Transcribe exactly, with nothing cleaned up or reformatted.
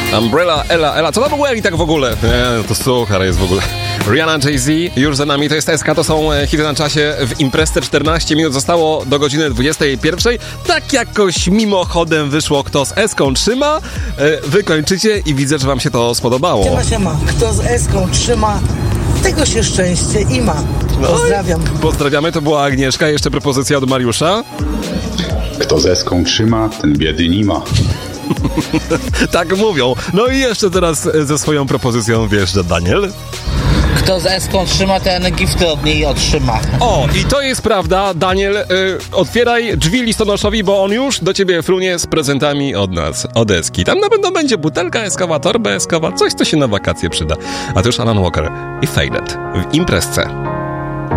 Umbrella, Ella, Ella, co to było i tak w ogóle? Nie, to suchar jest w ogóle. Rihanna, Jay-Z, już za nami, to jest S K, to są hity na czasie. W imprezce czternaście minut zostało do godziny dwudziestej pierwszej. Tak jakoś mimochodem wyszło, kto z S-ką trzyma. Wy kończycie i widzę, że wam się to spodobało. Siema, siema. Kto z S-ką trzyma, tego się szczęście i ma. Pozdrawiam. No pozdrawiamy, to była Agnieszka. Jeszcze propozycja od Mariusza. Kto z S-ką trzyma, ten biedy nie ma. Tak mówią. No i jeszcze teraz ze swoją propozycją wjeżdża Daniel. Kto z S-ką trzyma, ten gifty od niej otrzyma. O, i to jest prawda. Daniel, y, otwieraj drzwi listonoszowi, bo on już do ciebie frunie z prezentami od nas, od Eski. Tam na pewno będzie butelka eskowa, torba eskowa, coś, co się na wakacje przyda. A to już Alan Walker i Faded w imprezce.